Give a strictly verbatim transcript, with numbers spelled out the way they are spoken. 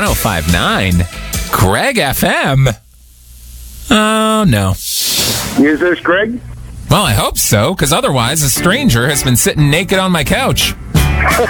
oh five nine. Greg F M? Oh, no. Is this Greg? Well, I hope so, because otherwise a stranger has been sitting naked on my couch.